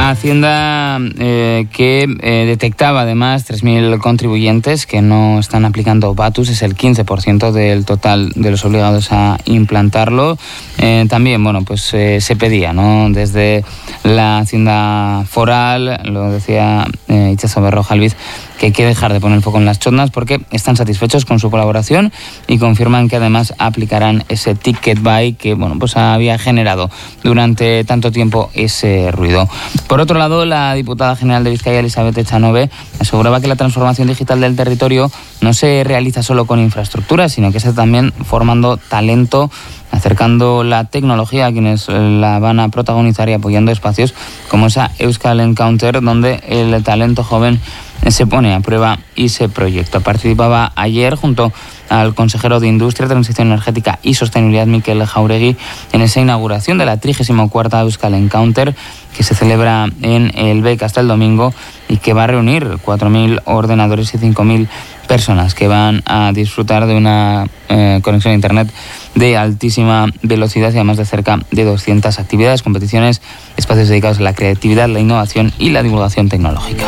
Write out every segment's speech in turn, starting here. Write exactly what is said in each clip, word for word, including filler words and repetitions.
Hacienda eh, que eh, detectaba además tres mil contribuyentes que no están aplicando V A T U S, es el quince por ciento del total de los obligados a implantarlo. Eh, también, bueno, pues eh, se pedía, ¿no?, desde la Hacienda Foral, lo decía eh, Itxaso Berrojalbiz, que hay que dejar de poner el foco en las chotnas porque están satisfechos con su colaboración y confirman que además aplicarán ese ticket buy que, bueno, pues había generado durante tanto tiempo ese ruido. Por otro lado, la diputada general de Vizcaya, Elizabeth Echanove, aseguraba que la transformación digital del territorio no se realiza solo con infraestructura, sino que se está también formando talento, acercando la tecnología a quienes la van a protagonizar y apoyando espacios como esa Euskal Encounter, donde el talento joven se pone a prueba y se proyecta. Participaba ayer junto al consejero de Industria, Transición Energética y Sostenibilidad, Mikel Jauregui, en esa inauguración de la trigésima cuarta Euskal Encounter, que se celebra en el B E C hasta el domingo y que va a reunir cuatro mil ordenadores y cinco mil personas que van a disfrutar de una eh, conexión a Internet de altísima velocidad y además de cerca de doscientas actividades, competiciones, espacios dedicados a la creatividad, la innovación y la divulgación tecnológica.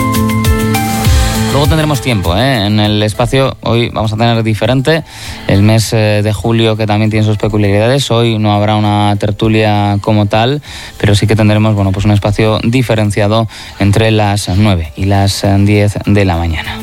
Luego tendremos tiempo, ¿eh? En el espacio. Hoy vamos a tener diferente el mes eh, de julio, que también tiene sus peculiaridades. Hoy no habrá una tertulia como tal, pero sí que tendremos, bueno, pues un espacio diferenciado entre las nueve y las diez de la mañana.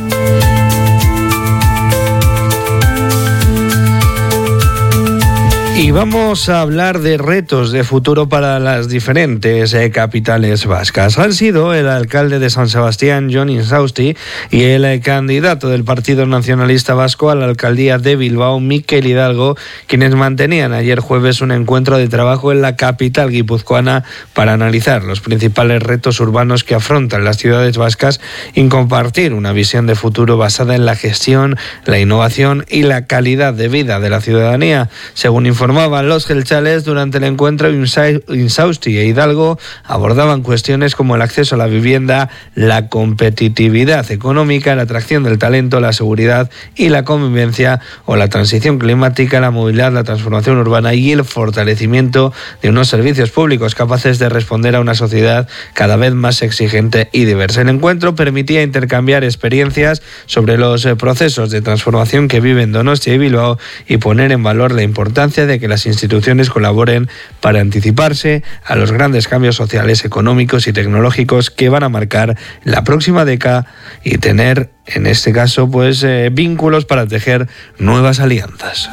Y vamos a hablar de retos de futuro para las diferentes eh, capitales vascas. Han sido el alcalde de San Sebastián, Jon Insausti, y el eh, candidato del Partido Nacionalista Vasco a la alcaldía de Bilbao, Mikel Hidalgo, quienes mantenían ayer jueves un encuentro de trabajo en la capital guipuzcoana para analizar los principales retos urbanos que afrontan las ciudades vascas y compartir una visión de futuro basada en la gestión, la innovación y la calidad de vida de la ciudadanía. Según informaron Informaban los gelchales, durante el encuentro, Insausti e Hidalgo abordaban cuestiones como el acceso a la vivienda, la competitividad económica, la atracción del talento, la seguridad y la convivencia, o la transición climática, la movilidad, la transformación urbana y el fortalecimiento de unos servicios públicos capaces de responder a una sociedad cada vez más exigente y diversa. El encuentro permitía intercambiar experiencias sobre los procesos de transformación que viven Donostia y Bilbao y poner en valor la importancia de que las instituciones colaboren para anticiparse a los grandes cambios sociales, económicos y tecnológicos que van a marcar la próxima década y tener, en este caso, pues eh, vínculos para tejer nuevas alianzas.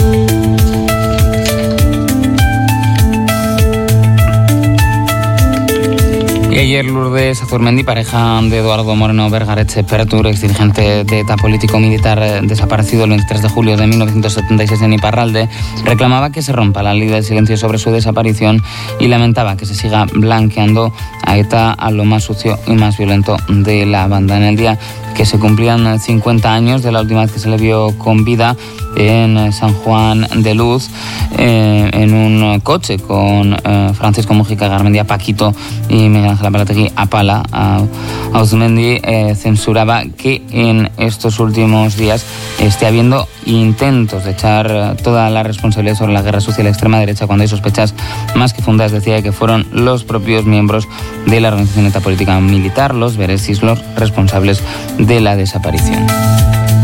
Y ayer Lourdes Azurmendi, pareja de Eduardo Moreno Bergaretxe Pertur, exdirigente de ETA político-militar desaparecido el veintitrés de julio de mil novecientos setenta y seis en Iparralde, reclamaba que se rompa la ley del silencio sobre su desaparición y lamentaba que se siga blanqueando a ETA, a lo más sucio y más violento de la banda. En el día que se cumplían cincuenta años de la última vez que se le vio con vida en San Juan de Luz, eh, en un coche con eh, Francisco Mujica Garmendia, Paquito y Miguel Ángel Apalategui Apala, a Azurmendi eh, censuraba que en estos últimos días esté habiendo intentos de echar toda la responsabilidad sobre la guerra sucia y la extrema derecha cuando hay sospechas más que fundadas. Decía que fueron los propios miembros de la organización ETA política militar, los Beresis, los responsables de la desaparición.